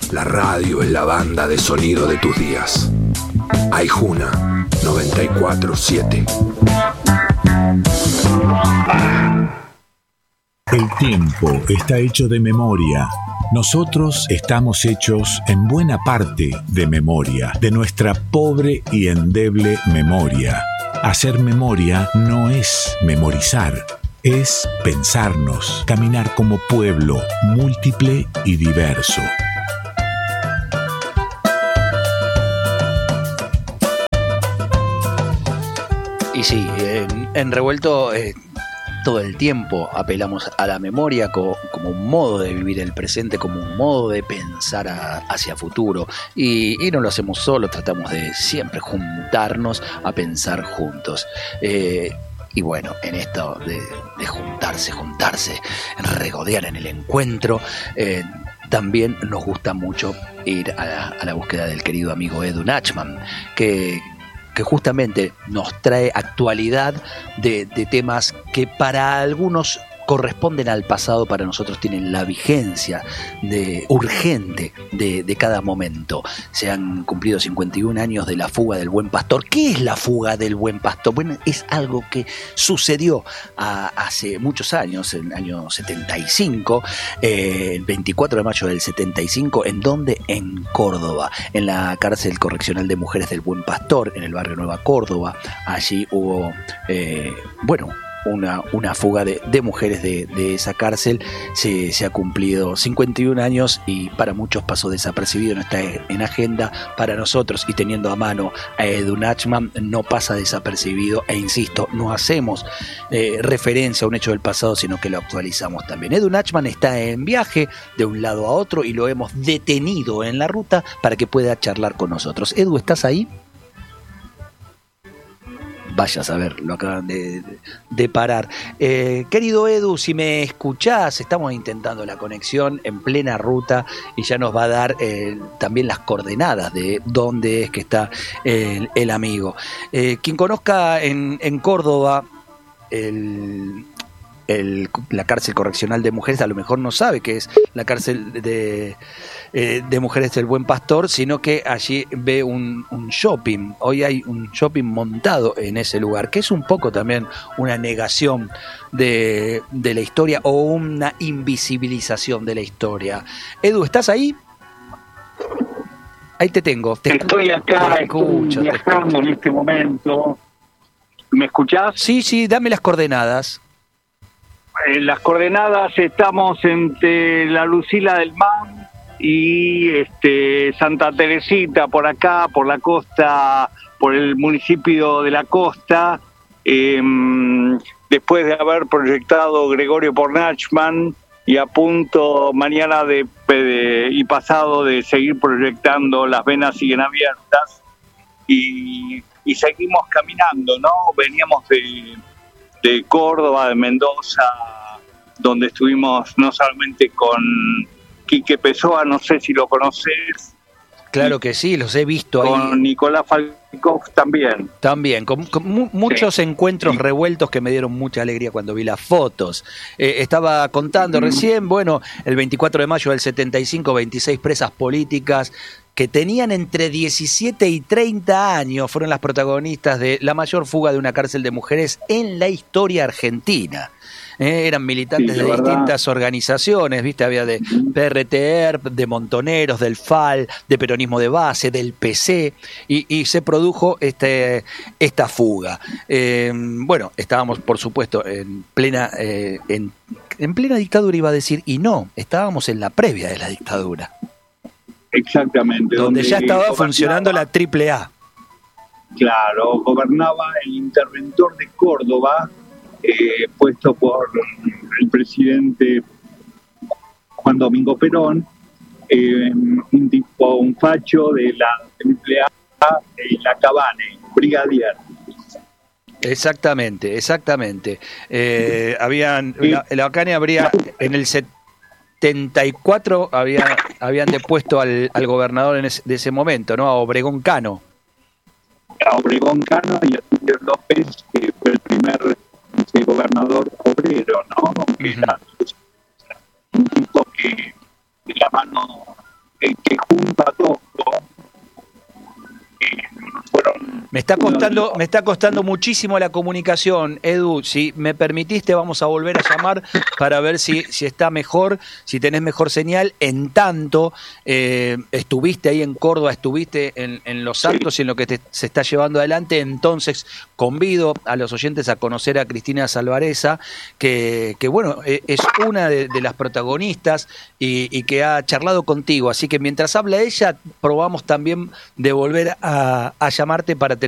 La radio es la banda de sonido de tus días. Aijuna 94.7. El tiempo está hecho de memoria. Nosotros estamos hechos en buena parte de memoria, de nuestra pobre y endeble memoria. Hacer memoria no es memorizar, es pensarnos, caminar como pueblo múltiple y diverso. Y sí, en Revuelto todo el tiempo apelamos a la memoria como un modo de vivir el presente, como un modo de pensar hacia futuro. Y no lo hacemos solo, tratamos de siempre juntarnos a pensar juntos. Y bueno, en esto de juntarse, regodear en el encuentro, también nos gusta mucho ir a la búsqueda del querido amigo Edu Nachman, que justamente nos trae actualidad de temas que para algunos corresponden al pasado, para nosotros tienen la vigencia urgente de cada momento. Se han cumplido 51 años de la fuga del Buen Pastor. ¿Qué es la fuga del Buen Pastor? Bueno, es algo que sucedió hace muchos años, en el año 75, el 24 de mayo del 75, ¿en dónde? En Córdoba, en la cárcel correccional de mujeres del Buen Pastor, en el barrio Nueva Córdoba. Allí hubo, una fuga de mujeres de esa cárcel. Se ha cumplido 51 años y para muchos pasó desapercibido, no está en agenda. Para nosotros, y teniendo a mano a Edu Nachman, no pasa desapercibido, e insisto, no hacemos referencia a un hecho del pasado, sino que lo actualizamos también. Edu Nachman está en viaje de un lado a otro y lo hemos detenido en la ruta para que pueda charlar con nosotros. Edu, ¿estás ahí? Vaya a saber, lo acaban de parar. Querido Edu, si me escuchás, estamos intentando la conexión en plena ruta y ya nos va a dar también las coordenadas de dónde es que está el amigo. Quien conozca en Córdoba la cárcel correccional de mujeres, a lo mejor no sabe que es la cárcel de mujeres del Buen Pastor, sino que allí ve un shopping. Hoy hay un shopping montado en ese lugar, que es un poco también una negación de la historia o una invisibilización de la historia. Edu, ¿estás ahí? Ahí te tengo. Estoy acá, estoy viajando en este momento. ¿Me escuchás? Sí, dame las coordenadas. En las coordenadas estamos entre la Lucila del Mar y Santa Teresita, por acá, por la costa, por el municipio de la Costa. Después de haber proyectado Gregorio por Nachman, y a punto mañana y pasado de seguir proyectando Las Venas Siguen Abiertas, y seguimos caminando, ¿no? Veníamos de Córdoba, de Mendoza, donde estuvimos no solamente con Quique Pessoa, no sé si lo conoces. Claro que sí, los he visto ahí. Con Nicolás Falkov también. También, con muchos encuentros revueltos que me dieron mucha alegría cuando vi las fotos. Estaba contando recién, el 24 de mayo del 75, 26 presas políticas que tenían entre 17 y 30 años fueron las protagonistas de la mayor fuga de una cárcel de mujeres en la historia argentina. Eran militantes de distintas organizaciones, ¿viste? Había de PRTR, de Montoneros, del FAL, de Peronismo de Base, del PC, y se produjo esta fuga. Estábamos, por supuesto, en plena dictadura, iba a decir, y no, estábamos en la previa de la dictadura. Exactamente. Donde ya estaba funcionando la AAA. Claro, gobernaba el interventor de Córdoba, puesto por el presidente Juan Domingo Perón, un facho de la AAA, la Cabane, brigadier. Exactamente. La Ocane habría en el 74 habían depuesto al gobernador de ese momento, ¿no? A Obregón Cano. A Obregón Cano y a Tulio López, que fue el primer gobernador obrero, ¿no? Que era un tipo que de la mano que junto a Tosco fueron... Me está costando muchísimo la comunicación, Edu. Si me permitiste, vamos a volver a llamar para ver si está mejor, si tenés mejor señal. En tanto, estuviste ahí en Córdoba, estuviste en los actos y en lo que se está llevando adelante. Entonces, convido a los oyentes a conocer a Cristina Salvarezza, que bueno, es una de las protagonistas y que ha charlado contigo. Así que mientras habla ella, probamos también de volver a llamarte para tener